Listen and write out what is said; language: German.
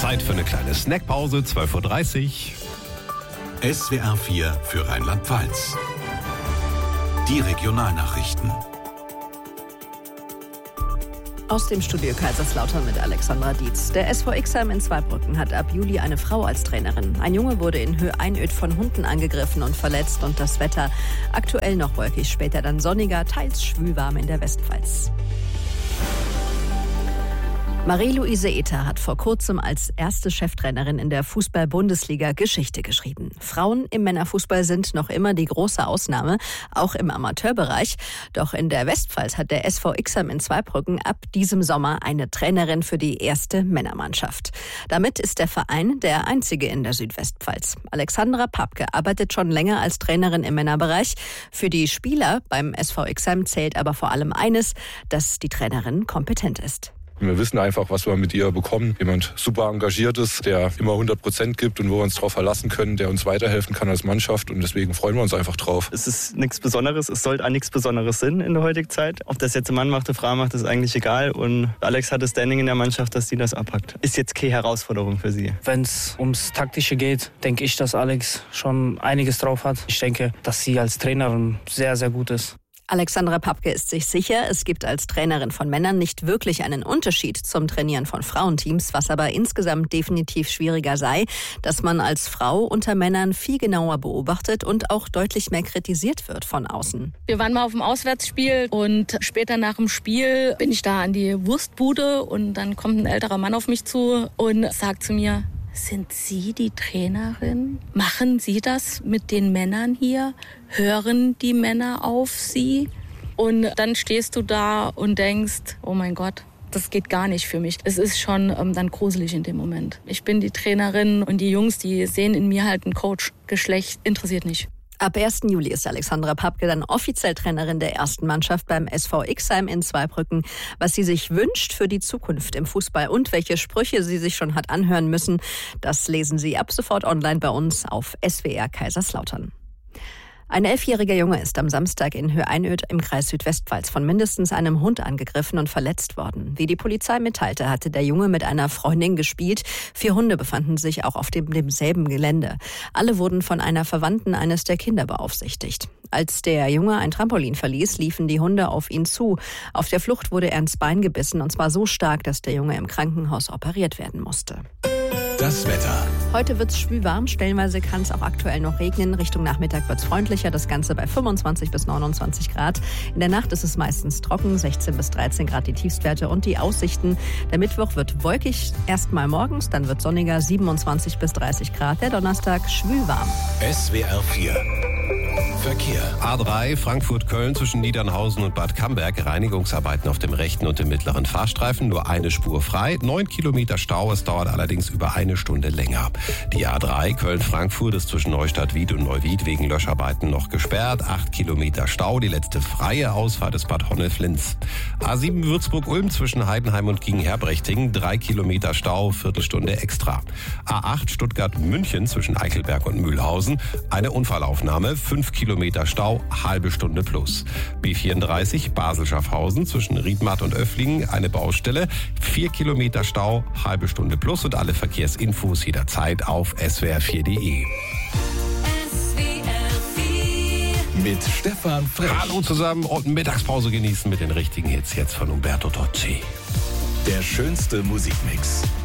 Zeit für eine kleine Snackpause, 12:30 Uhr. SWR 4 für Rheinland-Pfalz. Die Regionalnachrichten. Aus dem Studio Kaiserslautern mit Alexandra Dietz. Der SV Ixheim in Zweibrücken hat ab Juli eine Frau als Trainerin. Ein Junge wurde in Höhe-Einöd von Hunden angegriffen und verletzt. Und das Wetter aktuell noch wolkig, später dann sonniger, teils schwülwarm in der Westpfalz. Marie-Louise Ether hat vor kurzem als erste Cheftrainerin in der Fußball-Bundesliga Geschichte geschrieben. Frauen im Männerfußball sind noch immer die große Ausnahme, auch im Amateurbereich. Doch in der Westpfalz hat der SV Ixheim in Zweibrücken ab diesem Sommer eine Trainerin für die erste Männermannschaft. Damit ist der Verein der einzige in der Südwestpfalz. Alexandra Papke arbeitet schon länger als Trainerin im Männerbereich. Für die Spieler beim SV Ixheim zählt aber vor allem eines, dass die Trainerin kompetent ist. Wir wissen einfach, was wir mit ihr bekommen. Jemand super engagiert ist, der immer 100% gibt und wo wir uns drauf verlassen können, der uns weiterhelfen kann als Mannschaft. Und deswegen freuen wir uns einfach drauf. Es ist nichts Besonderes. Es sollte auch nichts Besonderes sein in der heutigen Zeit. Ob das jetzt ein Mann macht, eine Frau macht, ist eigentlich egal. Und Alex hat das Standing in der Mannschaft, dass sie das abpackt. Ist jetzt keine Herausforderung für sie. Wenn es ums Taktische geht, denke ich, dass Alex schon einiges drauf hat. Ich denke, dass sie als Trainerin sehr, sehr gut ist. Alexandra Papke ist sich sicher, es gibt als Trainerin von Männern nicht wirklich einen Unterschied zum Trainieren von Frauenteams, was aber insgesamt definitiv schwieriger sei, dass man als Frau unter Männern viel genauer beobachtet und auch deutlich mehr kritisiert wird von außen. Wir waren mal auf dem Auswärtsspiel und später nach dem Spiel bin ich da an die Wurstbude und dann kommt ein älterer Mann auf mich zu und sagt zu mir: Sind Sie die Trainerin? Machen Sie das mit den Männern hier? Hören die Männer auf Sie? Und dann stehst du da und denkst, oh mein Gott, das geht gar nicht für mich. Es ist schon dann gruselig in dem Moment. Ich bin die Trainerin und die Jungs, die sehen in mir halt einen Coach. Geschlecht interessiert nicht. Ab 1. Juli ist Alexandra Papke dann offiziell Trainerin der ersten Mannschaft beim SV Ixheim in Zweibrücken. Was sie sich wünscht für die Zukunft im Fußball und welche Sprüche sie sich schon hat anhören müssen, das lesen Sie ab sofort online bei uns auf SWR Kaiserslautern. Ein 11-jähriger Junge ist am Samstag in Höhe-Einöd im Kreis Südwestpfalz von mindestens einem Hund angegriffen und verletzt worden. Wie die Polizei mitteilte, hatte der Junge mit einer Freundin gespielt. 4 Hunde befanden sich auch auf demselben Gelände. Alle wurden von einer Verwandten eines der Kinder beaufsichtigt. Als der Junge ein Trampolin verließ, liefen die Hunde auf ihn zu. Auf der Flucht wurde er ins Bein gebissen, und zwar so stark, dass der Junge im Krankenhaus operiert werden musste. Das Wetter. Heute wird es schwülwarm, stellenweise kann es auch aktuell noch regnen. Richtung Nachmittag wird es freundlicher, das Ganze bei 25 bis 29 Grad. In der Nacht ist es meistens trocken, 16 bis 13 Grad die Tiefstwerte und die Aussichten. Der Mittwoch wird wolkig, erstmal morgens, dann wird sonniger, 27 bis 30 Grad. Der Donnerstag schwülwarm. SWR 4 Verkehr. A3 Frankfurt-Köln zwischen Niedernhausen und Bad Camberg. Reinigungsarbeiten auf dem rechten und dem mittleren Fahrstreifen. Nur eine Spur frei. 9 Kilometer Stau. Es dauert allerdings über eine Stunde länger. Die A3 Köln-Frankfurt ist zwischen Neustadt-Wied und Neuwied wegen Löscharbeiten noch gesperrt. 8 Kilometer Stau. Die letzte freie Ausfahrt ist Bad Honnef-Linz. A7 Würzburg-Ulm zwischen Heidenheim und Gingen-Herbrechtingen. 3 Kilometer Stau. Viertelstunde extra. A8 Stuttgart-München zwischen Eichelberg und Mühlhausen. Eine Unfallaufnahme. 5 Kilometer Stau, halbe Stunde plus. B34 Basel-Schaffhausen zwischen Riedmatt und Öfflingen, eine Baustelle, 4 Kilometer Stau, halbe Stunde plus, und alle Verkehrsinfos jederzeit auf swr4.de. Mit Stefan Frech. Hallo zusammen und Mittagspause genießen mit den richtigen Hits jetzt von Umberto Tocci. Der schönste Musikmix.